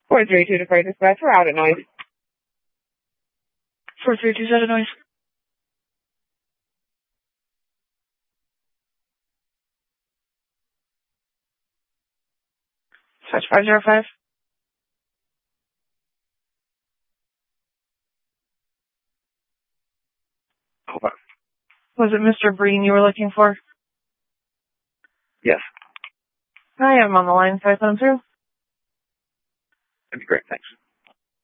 432 to Freight Dispatch, we're out at noise. 432 out of noise. Dispatch 505. Hold on. Was it Mr. Breen you were looking for? Yes. I am on the line, so I phone through. That'd be great, thanks.